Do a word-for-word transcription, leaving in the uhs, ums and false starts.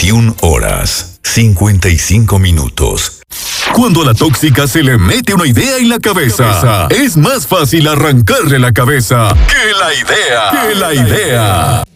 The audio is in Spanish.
veintiuna horas, cincuenta y cinco minutos. Cuando a la tóxica se le mete una idea en la cabeza, es más fácil arrancarle la cabeza que la idea. Que la idea.